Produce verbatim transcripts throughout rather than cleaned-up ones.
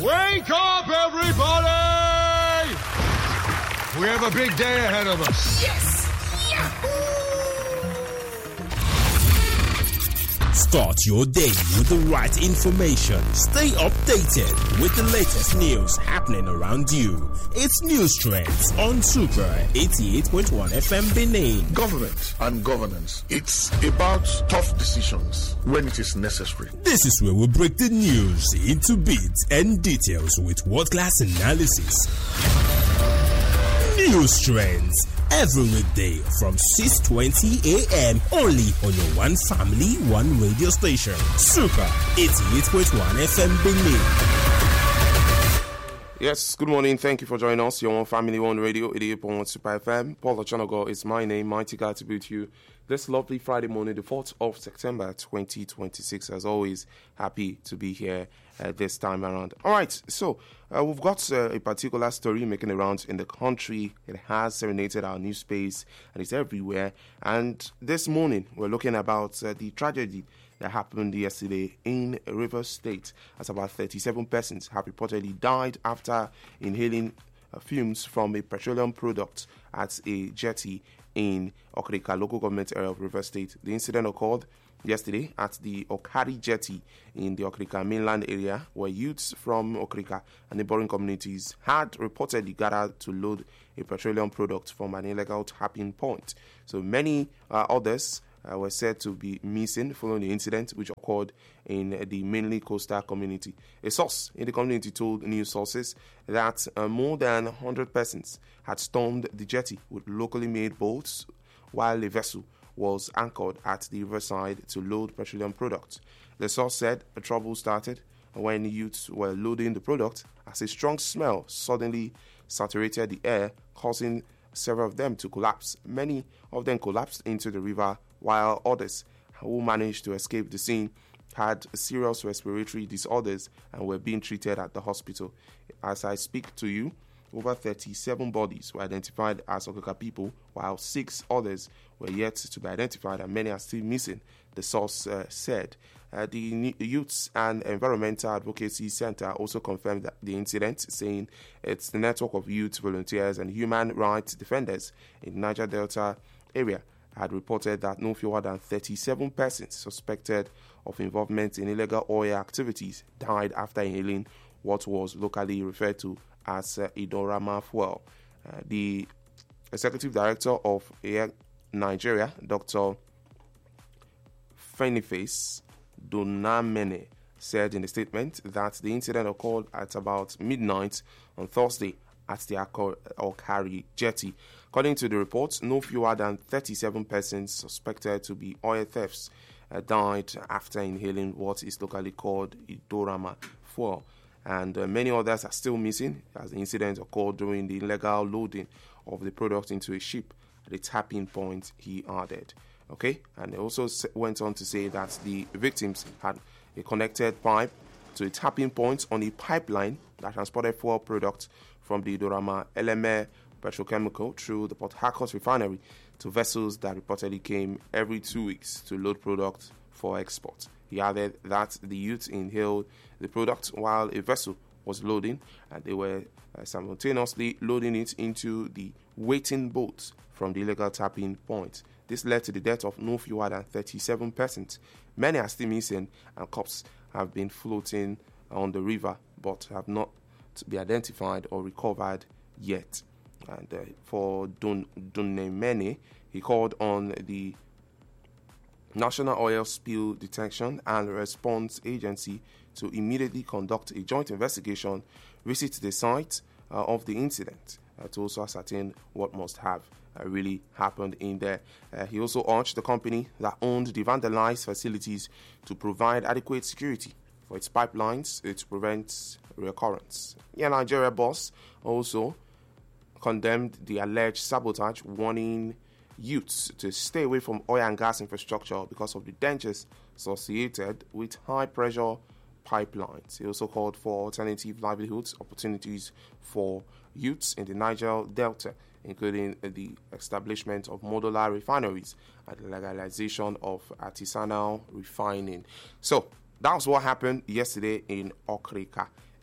Wake up, everybody! We have a big day ahead of us. Yes! Yahoo! Start your day with the right information. Stay updated with the latest news happening around you. It's News Trends on Super eighty-eight point one F M Benin. Government and governance. It's about tough decisions when it is necessary. This is where we break the news into bits and details with world-class analysis. News Trends. Every weekday from six twenty a.m. only on your One Family, One Radio station. Super eighty-eight point one F M Benin. Yes, good morning. Thank you for joining us. Your One Family, One Radio, eighty-eight point one Super F M. Paul Ochonogo is my name. Mighty God to be with you this lovely Friday morning, the fourth of September, twenty twenty-six. As always, happy to be here uh, this time around. All right, so uh, we've got uh, a particular story making the rounds in the country. It has serenaded our news space and it's everywhere. And this morning, we're looking about uh, the tragedy that happened yesterday in Rivers State, as about thirty-seven persons have reportedly died after inhaling uh, fumes from a petroleum product at a jetty in Okrika, local government area of Rivers State. The incident occurred yesterday at the Okari jetty in the Okrika mainland area, where youths from Okrika and neighboring communities had reportedly gathered to load a petroleum product from an illegal tapping point. So many uh, others Uh, were said to be missing following the incident, which occurred in uh, the mainly coastal community. A source in the community told news sources that uh, more than one hundred persons had stormed the jetty with locally made boats, while a vessel was anchored at the riverside to load petroleum products. The source said the trouble started when youths were loading the product as a strong smell suddenly saturated the air, causing several of them to collapse. Many of them collapsed into the river, while others who managed to escape the scene had serious respiratory disorders and were being treated at the hospital. As I speak to you, over thirty-seven bodies were identified as Okrika people, while six others were yet to be identified and many are still missing, the source uh, said. Uh, the Youths and Environmental Advocacy Center also confirmed that the incident, saying it's the network of youth volunteers and human rights defenders in Niger Delta area had reported that no fewer than thirty-seven persons suspected of involvement in illegal oil activities died after inhaling what was locally referred to as uh, Idorama fuel. Uh, the executive director of Air Nigeria, Doctor Feniface Donamene, said in a statement that the incident occurred at about midnight on Thursday at the Okari jetty. According to the reports, no fewer than thirty-seven persons suspected to be oil thefts uh, died after inhaling what is locally called Idorama fuel, and uh, many others are still missing, as the incident occurred during the illegal loading of the product into a ship at a tapping point, he added. Okay, and they also went on to say that the victims had a connected pipe to a tapping point on a pipeline that transported fuel products from the Idorama Eleme petrochemical through the Port Harcourt refinery to vessels that reportedly came every two weeks to load products for export. He added that the youth inhaled the product while a vessel was loading, and they were uh, simultaneously loading it into the waiting boats from the illegal tapping point. This led to the death of no fewer than thirty-seven persons. Many are still missing, and corpses have been floating on the river but have not been identified or recovered yet. And uh, for Dun Dunnemene, he called on the National Oil Spill Detection and Response Agency to immediately conduct a joint investigation, visit the site uh, of the incident uh, to also ascertain what must have uh, really happened in there. Uh, he also urged the company that owned the vandalized facilities to provide adequate security for its pipelines to prevent recurrence. Yeah, Nigeria boss also condemned the alleged sabotage, warning youths to stay away from oil and gas infrastructure because of the dangers associated with high-pressure pipelines. He also called for alternative livelihoods opportunities for youths in the Niger Delta, including the establishment of modular refineries and the legalization of artisanal refining. So, that's what happened yesterday in Okrika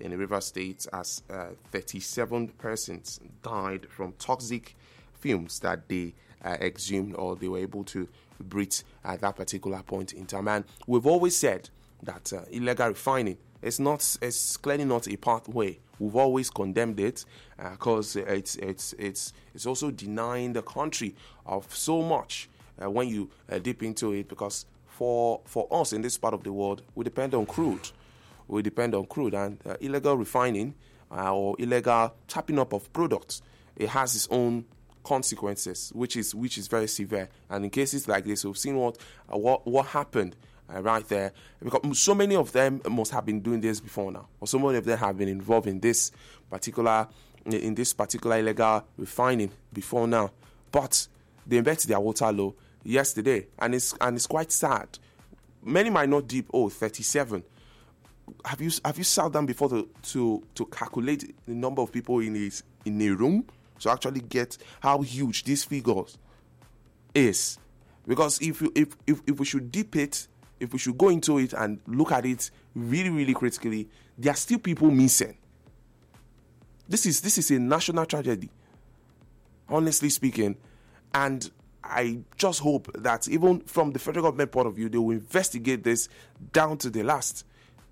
in Rivers State as uh, thirty-seven persons died from toxic fumes that they uh, exhumed or they were able to breathe at that particular point in time. And we've always said that uh, illegal refining is not, it's clearly not a pathway. We've always condemned it because uh, it's it's it's it's also denying the country of so much uh, when you uh, dip into it. Because for for us in this part of the world, we depend on crude. We depend on crude and uh, illegal refining uh, or illegal tapping up of products. It has its own consequences, which is which is very severe. And in cases like this, we've seen what uh, what what happened. Uh, right there, because so many of them must have been doing this before now, or so many of them have been involved in this particular in this particular illegal refining before now. But they invented their water law yesterday, and it's and it's quite sad. Many might not deep. Oh, thirty-seven. Have you have you sat down before to to to calculate the number of people in his in a room to actually get how huge these figures is? Because if you if if, if we should deep it. If we should go into it and look at it really, really critically, there are still people missing. This is this is a national tragedy, honestly speaking. And I just hope that even from the federal government point of view, they will investigate this down to the last.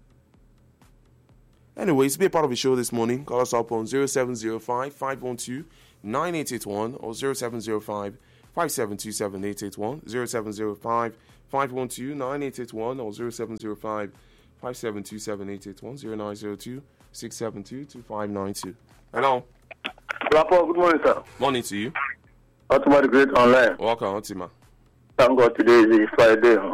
Anyways, be a part of the show this morning. Call us up on zero seven zero five, five one two, nine eight eight one or zero seven zero five, five seven two seven, eight eight one, zero seven zero five, five one two, nine eight eight one or zero seven zero five, five seven two seven, eight eight one, zero nine zero two, six seven two, two five nine two. Hello. Rapo, good morning, sir. Morning to you. Ultimate Great Online. Welcome, Ultima. Thank God today is Friday.